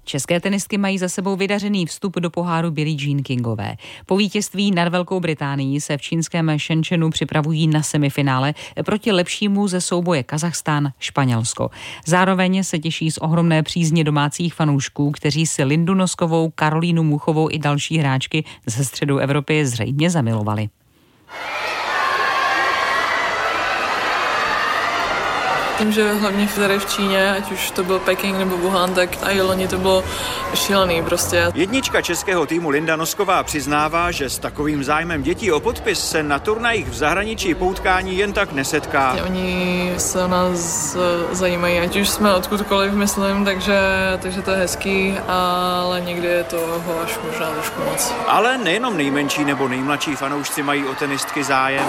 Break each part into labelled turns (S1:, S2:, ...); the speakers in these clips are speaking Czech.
S1: České tenistky mají za sebou vydařený vstup do poháru Billie Jean Kingové. Po vítězství nad Velkou Británií se v čínském Shenzhenu připravují na semifinále proti lepšímu ze souboje Kazachstán-Španělsko. Zároveň se těší z ohromné přízně domácích fanoušků, kteří si Lindu Noskovou, Karolínu Muchovou i další hráčky ze středu Evropy zřejmě zamilovali.
S2: Tím, že hlavně tady v Číně, ať už to byl Peking nebo Wuhan, tak i loni to bylo šílený prostě.
S3: Jednička českého týmu Linda Nosková přiznává, že s takovým zájmem dětí o podpis se na turnajích v zahraničí po utkání jen tak nesetká.
S2: Oni se o nás zajímají, ať už jsme odkudkoliv, myslím, takže to je hezký, ale někdy je to až možná trošku moc.
S3: Ale nejenom nejmenší nebo nejmladší fanoušci mají o tenistky zájem.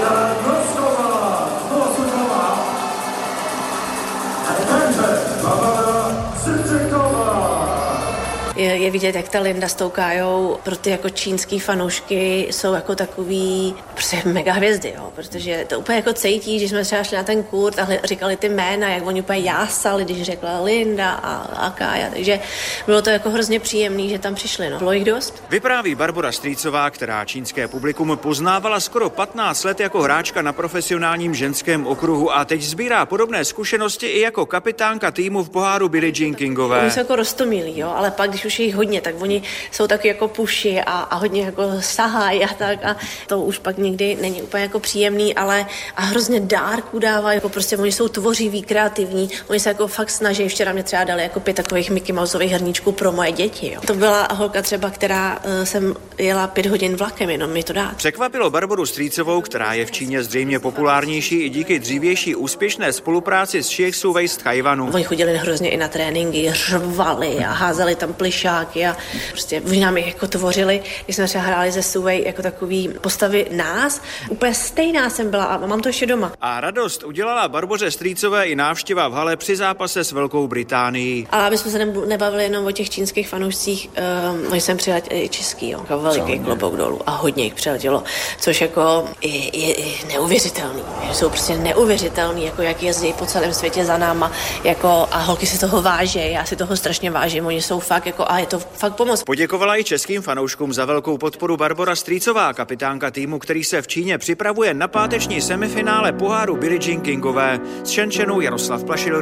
S4: Je vidět, jak ta Linda s tou Kájou pro ty jako čínský fanoušky jsou jako takový prostě mega hvězdy, jo, protože to úplně jako cítí, že jsme třeba šli na ten kurt a říkali ty jména, jak oni úplně jásali, když řekla Linda a Kája, takže bylo to jako hrozně příjemný, že tam přišli, no. Bylo jich dost.
S3: Vypráví Barbora Strýcová, která čínské publikum poznávala skoro 15 let jako hráčka na profesionálním ženském okruhu a teď sbírá podobné zkušenosti i jako kapitánka týmu v poháru Billie Jean Kingové.
S4: Oni jsou jako roztomilí, jo, ale pak, když už je jich hodně, tak oni jsou taky jako puši a hodně jako sahají a tak a to už pak nikdy není úplně jako příjemný, ale a hrozně dárků dávají, jako prostě oni jsou tvořiví, kreativní, oni se jako fakt snaží. Včera mě třeba dali jako 5 takových Mickey Mouseových hrníčků pro moje děti, jo. To byla holka třeba, která jsem jela 5 hodin vlakem, jenom mi to dát.
S3: Překvapilo Barboru Strýcovou, která je v Číně zřejmě populárnější i díky dřívější úspěšné spolupráci s Shiexu Wei z Tchajwanu.
S4: Oni chodili hrozně i na tréninky, řvali a házeli tam plišáky a prostě oni nám jako tvořili, když jsme třeba hráli ze Suwei jako takový postavy nás. Úplně stejná jsem byla a mám to ještě doma.
S3: A radost udělala Barboře Strýcové i návštěva v hale při zápase s Velkou Británií.
S4: Ale my jsme se nebavili jenom o těch čínských fanoušcích, oni jsem přiletěli český, jo, jako veliký klobouk dolů a hodně jich přiletělo, což jako je neuvěřitelný. Jsou prostě neuvěřitelný, jako jak jezdí po celém světě za náma, jako a holky si toho váží, já si toho strašně vážím, oni jsou fakt jako a je to fakt pomoc.
S3: Poděkovala i českým fanouškům za velkou podporu Barbora Strýcová, kapitánka týmu, který se v Číně připravuje na páteční semifinále poháru Billie Jean Kingové. Z Shenzhenu Jaroslav Plašil.